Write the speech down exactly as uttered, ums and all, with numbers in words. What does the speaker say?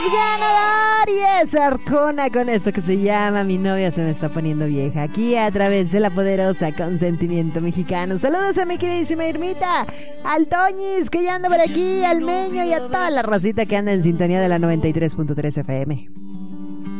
Ganador y es Arjona con esto que se llama Mi novia se me está poniendo vieja, aquí a través de la poderosa Consentimiento Mexicano. Saludos a mi queridísima Irmita, al Toñis que ya anda por aquí, al Meño y a toda la racita que anda en sintonía de la noventa y tres punto tres F M.